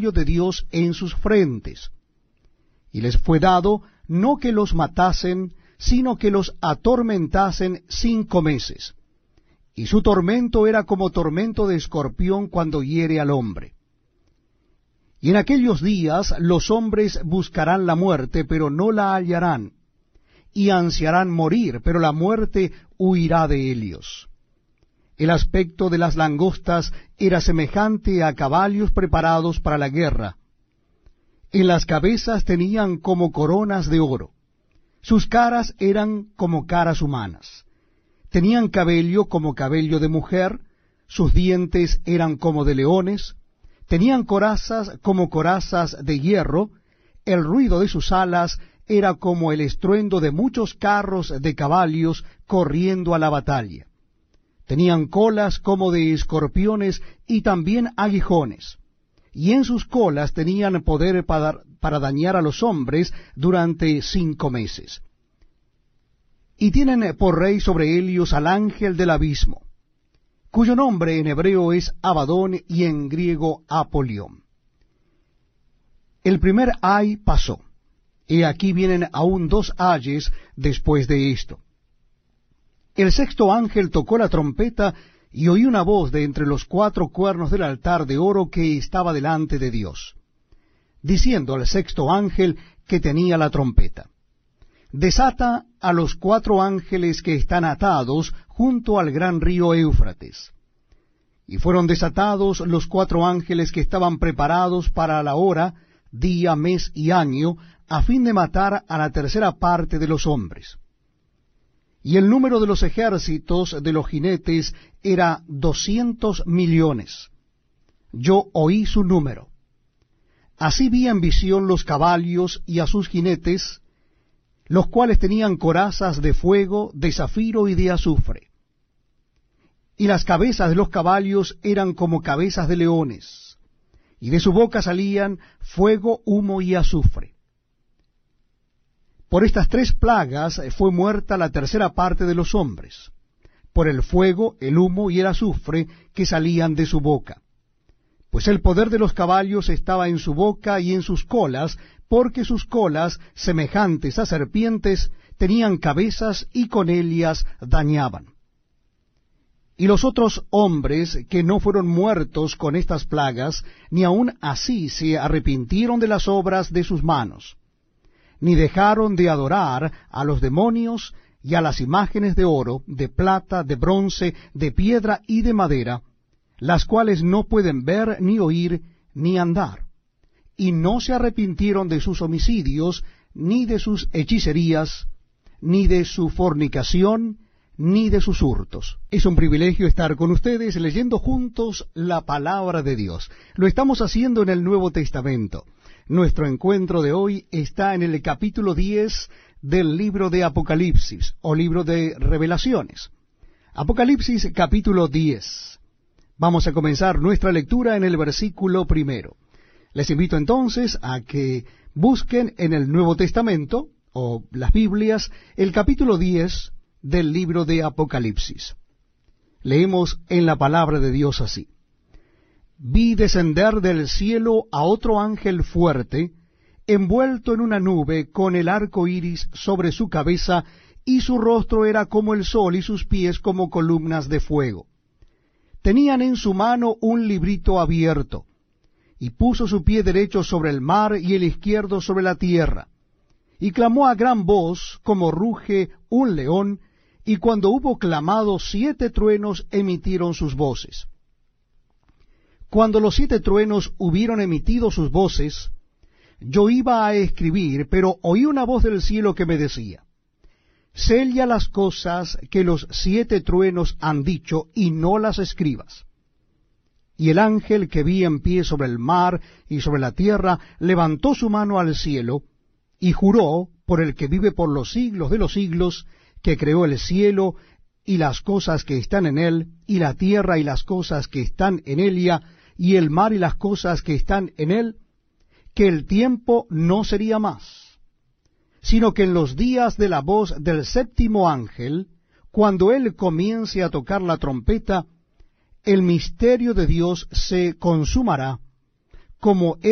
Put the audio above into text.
de Dios en sus frentes. Y les fue dado no que los matasen, sino que los atormentasen 5 meses. Y su tormento era como tormento de escorpión cuando hiere al hombre. Y en aquellos días los hombres buscarán la muerte, pero no la hallarán, y ansiarán morir, pero la muerte huirá de ellos. El aspecto de las langostas era semejante a caballos preparados para la guerra. En las cabezas tenían como coronas de oro. Sus caras eran como caras humanas. Tenían cabello como cabello de mujer, sus dientes eran como de leones, tenían corazas como corazas de hierro, el ruido de sus alas era como el estruendo de muchos carros de caballos corriendo a la batalla. Tenían colas como de escorpiones y también aguijones, y en sus colas tenían poder para dañar a los hombres durante 5 meses. Y tienen por rey sobre ellos al ángel del abismo, cuyo nombre en hebreo es Abadón y en griego Apolión. El primer ay pasó, y aquí vienen aún 2 ayes después de esto. El 6º ángel tocó la trompeta, y oí una voz de entre los 4 cuernos del altar de oro que estaba delante de Dios, diciendo al 6º ángel que tenía la trompeta: desata a los 4 ángeles que están atados junto al gran río Éufrates. Y fueron desatados los 4 ángeles que estaban preparados para la hora, día, mes y año, a fin de matar a la 3ª parte de los hombres. Y el número de los ejércitos de los jinetes era 200 millones. Yo oí su número. Así vi en visión los caballos y a sus jinetes, los cuales tenían corazas de fuego, de zafiro y de azufre. Y las cabezas de los caballos eran como cabezas de leones, y de su boca salían fuego, humo y azufre. Por estas 3 plagas fue muerta la 3ª parte de los hombres, por el fuego, el humo y el azufre que salían de su boca. Pues el poder de los caballos estaba en su boca y en sus colas, porque sus colas, semejantes a serpientes, tenían cabezas y con ellas dañaban. Y los otros hombres que no fueron muertos con estas plagas, ni aun así se arrepintieron de las obras de sus manos, ni dejaron de adorar a los demonios y a las imágenes de oro, de plata, de bronce, de piedra y de madera, las cuales no pueden ver, ni oír, ni andar. Y no se arrepintieron de sus homicidios, ni de sus hechicerías, ni de su fornicación, ni de sus hurtos. Es un privilegio estar con ustedes leyendo juntos la palabra de Dios. Lo estamos haciendo en el Nuevo Testamento. Nuestro encuentro de hoy está en el capítulo 10 del libro de Apocalipsis, o libro de Revelaciones. Apocalipsis capítulo 10. Vamos a comenzar nuestra lectura en el versículo 1. Les invito entonces a que busquen en el Nuevo Testamento, o las Biblias, el capítulo 10 del libro de Apocalipsis. Leemos en la palabra de Dios así: vi descender del cielo a otro ángel fuerte, envuelto en una nube, con el arco iris sobre su cabeza, y su rostro era como el sol, y sus pies como columnas de fuego. Tenían en su mano un librito abierto, y puso su pie derecho sobre el mar y el izquierdo sobre la tierra, y clamó a gran voz, como ruge un león, y cuando hubo clamado, 7 truenos emitieron sus voces. Cuando los 7 truenos hubieron emitido sus voces, yo iba a escribir, pero oí una voz del cielo que me decía: sella las cosas que los 7 truenos han dicho, y no las escribas. Y el ángel que vi en pie sobre el mar y sobre la tierra levantó su mano al cielo, y juró por el que vive por los siglos de los siglos, que creó el cielo y las cosas que están en él, y la tierra y las cosas que están en ella, y el mar y las cosas que están en él, que el tiempo no sería más, sino que en los días de la voz del 7º ángel, cuando él comience a tocar la trompeta, el misterio de Dios se consumará, como